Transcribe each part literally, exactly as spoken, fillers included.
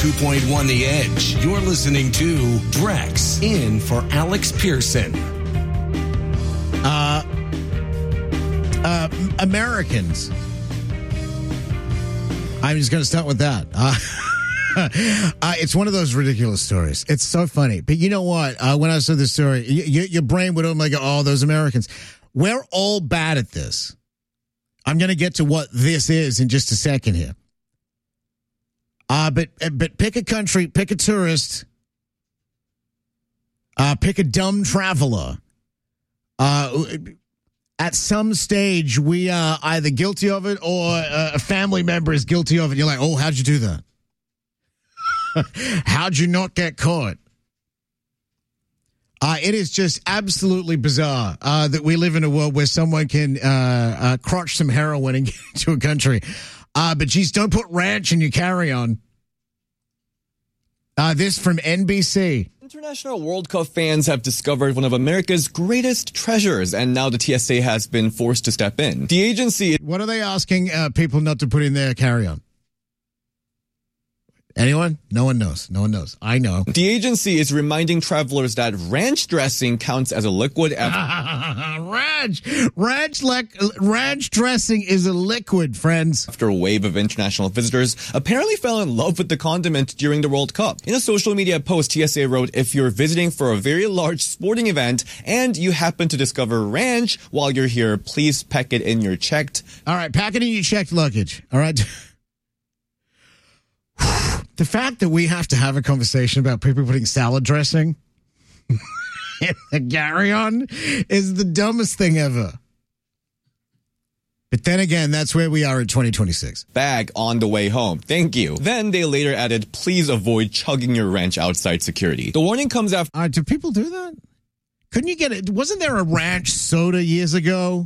two point one The Edge. You're listening to Drex in for Alex Pearson. Uh, uh, Americans. I'm just going to start with that. Uh, uh, it's one of those ridiculous stories. It's so funny. But you know what? Uh, when I saw this story, y- y- your brain would only go, oh, those Americans. We're all bad at this. I'm going to get to what this is in just a second here. Uh, but but pick a country, pick a tourist, uh, pick a dumb traveler. Uh, at some stage, we are either guilty of it or a family member is guilty of it. You're like, oh, how'd you do that? How'd you not get caught? Uh, it is just absolutely bizarre uh, that we live in a world where someone can uh, uh, crotch some heroin and get into a country. Uh, but geez, don't put ranch in your carry-on. Uh, this from N B C. International World Cup fans have discovered one of America's greatest treasures, and now the T S A has been forced to step in. The agency... What are they asking uh, people not to put in their carry-on? Anyone? No one knows. No one knows. I know. The agency is reminding travelers that ranch dressing counts as a liquid. After ranch, ranch, le- ranch dressing is a liquid, friends. After a wave of international visitors apparently fell in love with the condiment during the World Cup. In a social media post, T S A wrote, if you're visiting for a very large sporting event and you happen to discover ranch while you're here, please pack it in your checked. All right, pack it in your checked luggage. All right. The fact that we have to have a conversation about people putting salad dressing in the carry-on is the dumbest thing ever. But then again, that's where we are in twenty twenty-six. Bag on the way home. Thank you. Then they later added, please avoid chugging your ranch outside security. The warning comes after... Uh, do people do that? Couldn't you get it? Wasn't there a ranch soda years ago?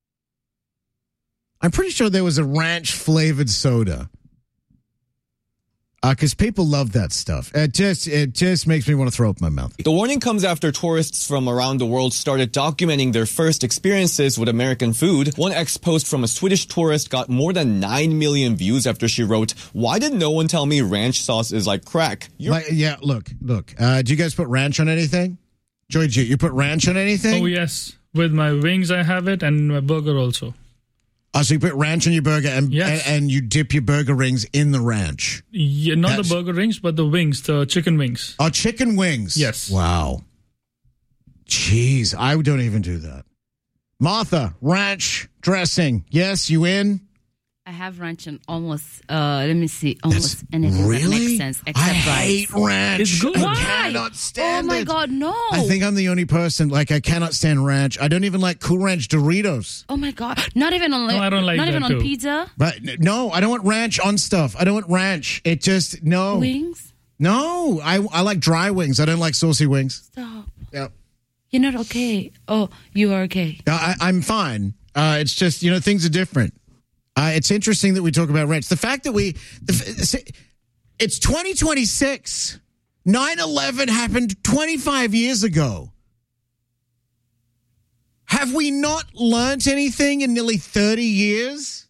I'm pretty sure there was a ranch-flavored soda. Because uh, people love that stuff. It just it just makes me want to throw up my mouth. The warning comes after tourists from around the world started documenting their first experiences with American food. One ex-post from a Swedish tourist got more than nine million views after she wrote, why did no one tell me ranch sauce is like crack? Like, yeah, look, look. Uh, do you guys put ranch on anything? Joy G, you put ranch on anything? Oh, yes. With my wings, I have it, and my burger also. Oh, so you put ranch on your burger and, yes. and and you dip your burger rings in the ranch. Yeah, not That's... the burger rings, but the wings, the chicken wings. Oh, chicken wings. Yes. Wow. Jeez, I don't even do that. Martha, ranch dressing. Yes, you in? I have ranch in almost, uh, let me see, almost That's, anything really? that makes sense except I rice. hate ranch. It's good. I Why? cannot stand Oh my it. God, no. I think I'm the only person, like, I cannot stand ranch. I don't even like Cool Ranch Doritos. Oh my God. Not even on, No, I don't like not that even on too. pizza? But no, I don't want ranch on stuff. I don't want ranch. It just, no. Wings? No, I, I like dry wings. I don't like saucy wings. Stop. Yep. You're not okay. Oh, you are okay. I, I'm fine. Uh, it's just, you know, things are different. Uh, it's interesting that we talk about ranch. The fact that we, the, it's twenty twenty-six. nine eleven happened twenty-five years ago. Have we not learned anything in nearly thirty years?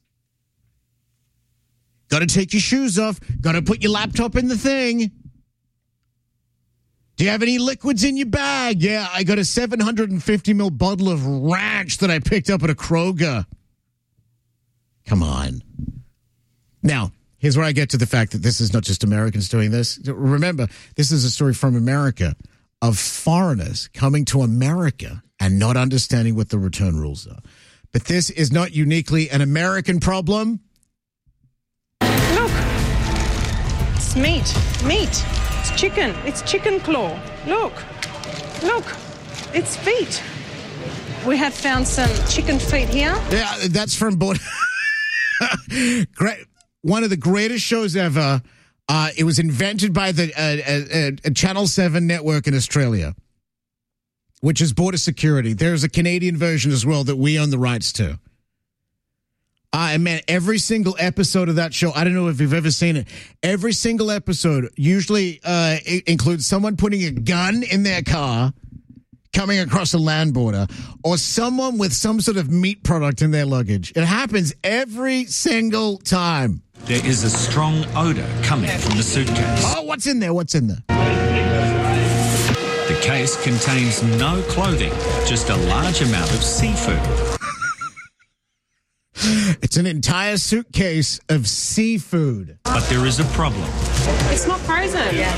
Got to take your shoes off. Got to put your laptop in the thing. Do you have any liquids in your bag? Yeah, I got a seven hundred fifty milliliter bottle of ranch that I picked up at a Kroger. Come on. Now, here's where I get to the fact that this is not just Americans doing this. Remember, this is a story from America of foreigners coming to America and not understanding what the return rules are. But this is not uniquely an American problem. Look, it's meat, meat. It's chicken. It's chicken claw. Look, look, it's feet. We have found some chicken feet here. Yeah, that's from Border. Great, one of the greatest shows ever. Uh, it was invented by the uh, uh, uh, Channel seven network in Australia, which is Border Security. There's a Canadian version as well that we own the rights to. Uh, and man, every single episode of that show, I don't know if you've ever seen it, every single episode usually uh, it includes someone putting a gun in their car, coming across a land border, or someone with some sort of meat product in their luggage. It happens every single time. there is a strong odour coming from the suitcase. Oh, what's in there? What's in there? The case contains no clothing, just a large amount of seafood. It's an entire suitcase of seafood. But there is a problem. It's not frozen. Yeah.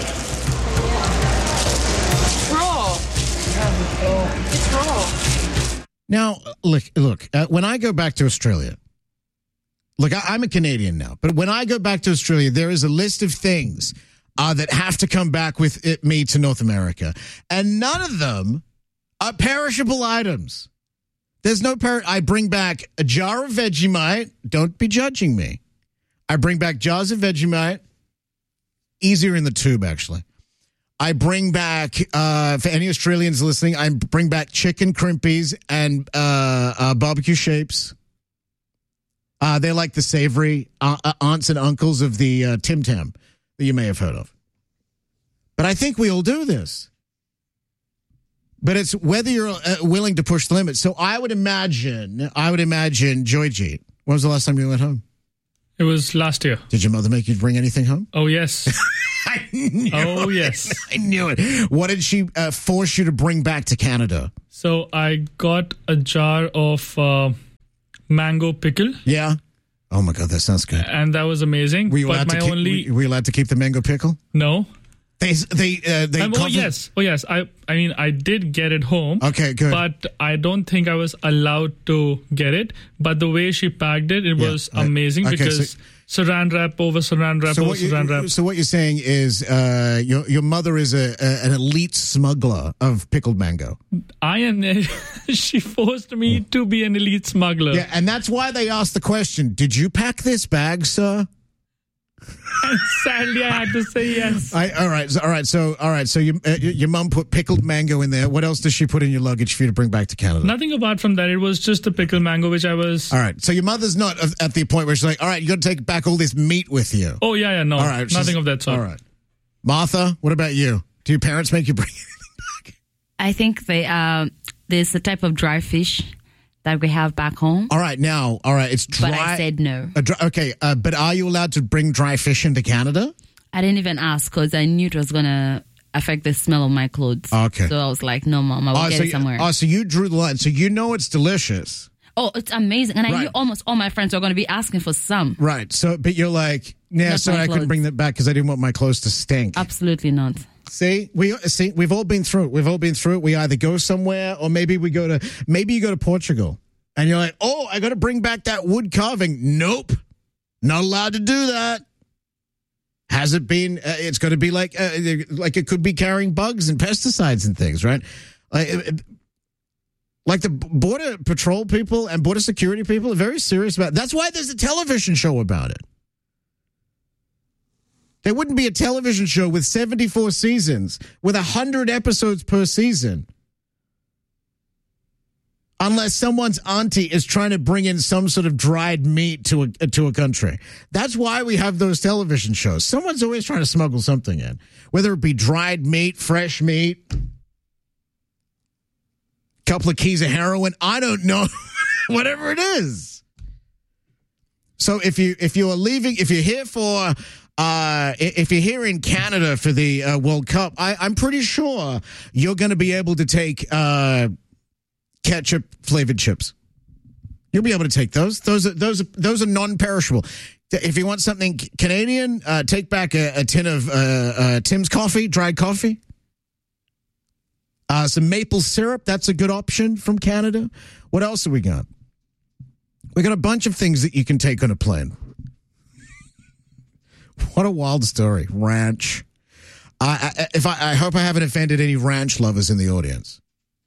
It's raw. It's raw. Now, look, look. Uh, when I go back to Australia, look, I, I'm a Canadian now, but when I go back to Australia, there is a list of things uh, that have to come back with it, me to North America, and none of them are perishable items. There's no per. I bring back a jar of Vegemite. Don't be judging me. I bring back jars of Vegemite. Easier in the tube, actually. I bring back, uh, for any Australians listening, I bring back chicken crimpies and uh, uh, barbecue shapes. Uh, they're like the savory uh, uh, aunts and uncles of the uh, Tim Tam that you may have heard of. But I think we all do this. But it's whether you're uh, willing to push the limit. So I would imagine, I would imagine, Joyjeet, when was the last time you went home? It was last year. Did your mother make you bring anything home? Oh, yes. I knew oh, it. yes. I knew it. What did she uh, force you to bring back to Canada? So I got a jar of uh, mango pickle. Yeah. Oh, my God, that sounds good. And that was amazing. Were you but allowed, my to keep, only... were you allowed to keep the mango pickle? No. They, they, uh, they um, oh, yes. Oh, yes. I, I mean, I did get it home. Okay, good. But I don't think I was allowed to get it. But the way she packed it, it Yeah, was I- amazing okay, because so- saran wrap over saran wrap So over what, you, saran wrap. so what you're saying is uh, your your mother is a, a an elite smuggler of pickled mango. I am. She forced me to be an elite smuggler. Yeah, and that's why they asked the question, did you pack this bag, sir? And sadly, I had to say yes. I, all right, so, all right, so all right, so you, uh, your your mom put pickled mango in there. What else does she put in your luggage for you to bring back to Canada? Nothing apart from that. It was just a pickled mango, which I was. All right, so your mother's not at the point where she's like, all right, you got to take back all this meat with you. Oh yeah, yeah, no, All right, she's- nothing of that sort. All right, Martha, what about you? Do your parents make you bring anything back? I think they uh, there's a type of dry fish that we have back home. All right, now, all right, it's dry. But I said no. A dry, okay, uh, but are you allowed to bring dry fish into Canada? I didn't even ask because I knew it was going to affect the smell of my clothes. Okay. So I was like, no, Mom, I will Oh, get so it you, somewhere. oh, so you drew the line. So you know it's delicious. Oh, it's amazing. And I Right. knew almost all my friends were going to be asking for some. Right. So, but you're like, yeah, Not sorry, my I couldn't clothes. bring that back because I didn't want my clothes to stink. Absolutely not. See, we see, we've all been through it. We've all been through it. We either go somewhere or maybe we go to, maybe you go to Portugal and you're like, oh, I got to bring back that wood carving. Nope. Not allowed to do that. Has it been, uh, it's going to be like, uh, like it could be carrying bugs and pesticides and things, right? Like, it, like the border patrol people and border security people are very serious about it. That's why there's a television show about it. There wouldn't be a television show with seventy-four seasons, with one hundred episodes per season, unless someone's auntie is trying to bring in some sort of dried meat to a, to a country. That's why we have those television shows. Someone's always trying to smuggle something in, whether it be dried meat, fresh meat, couple of keys of heroin. I don't know. Whatever it is. So if you if you are leaving, if you're here for... Uh, if you're here in Canada for the uh, World Cup, I, I'm pretty sure you're going to be able to take uh, ketchup flavored chips. You'll be able to take those. Those are those are those are non-perishable. If you want something Canadian, uh, take back a, a tin of uh, uh, Tim's coffee, dried coffee. Uh, some maple syrup. That's a good option from Canada. What else have we got? We got a bunch of things that you can take on a plane. What a wild story. Ranch. I, I, if I, I hope I haven't offended any ranch lovers in the audience.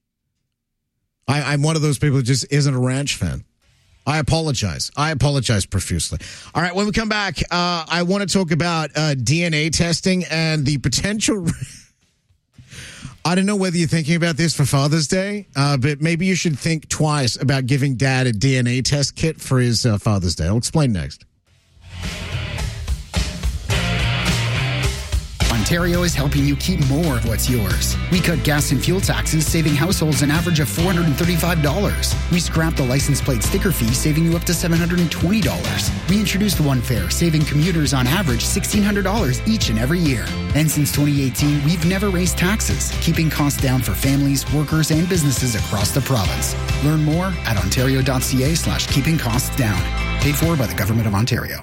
I, I'm one of those people who just isn't a ranch fan. I apologize. I apologize profusely. All right, when we come back, uh, I want to talk about uh, D N A testing and the potential... I don't know whether you're thinking about this for Father's Day, uh, but maybe you should think twice about giving Dad a D N A test kit for his uh, Father's Day. I'll explain next. Ontario is helping you keep more of what's yours. We cut gas and fuel taxes, saving households an average of four hundred thirty-five dollars. We scrapped the license plate sticker fee, saving you up to seven hundred twenty dollars. We introduced One Fare, saving commuters on average sixteen hundred dollars each and every year. And since twenty eighteen, we've never raised taxes, keeping costs down for families, workers, and businesses across the province. Learn more at ontario.ca slash keeping costs down. Paid for by the Government of Ontario.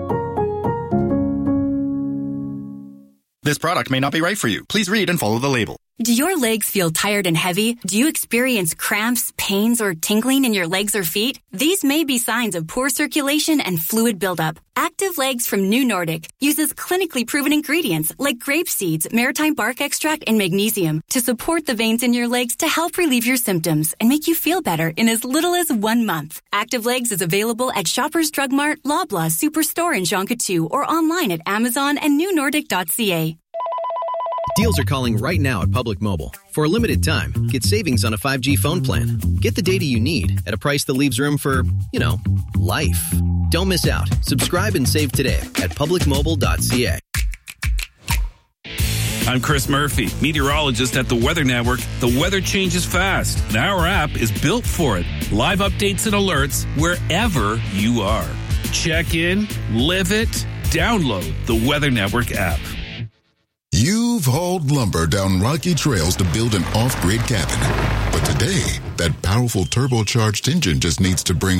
This product may not be right for you. Please read and follow the label. Do your legs feel tired and heavy? Do you experience cramps, pains, or tingling in your legs or feet? These may be signs of poor circulation and fluid buildup. Active Legs from New Nordic uses clinically proven ingredients like grape seeds, maritime bark extract, and magnesium to support the veins in your legs to help relieve your symptoms and make you feel better in as little as one month. Active Legs is available at Shoppers Drug Mart, Loblaw, Superstore, and Jean Coutu, or online at Amazon and new nordic dot c a. Deals are calling right now at Public Mobile. For a limited time, get savings on a five G phone plan. Get the data you need at a price that leaves room for, you know, life. Don't miss out. Subscribe and save today at public mobile dot c a. I'm Chris Murphy, meteorologist at the Weather Network. The weather changes fast, and our app is built for it. Live updates and alerts wherever you are. Check in, live it, download the Weather Network app. You've hauled lumber down rocky trails to build an off-grid cabin. But today, that powerful turbocharged engine just needs to bring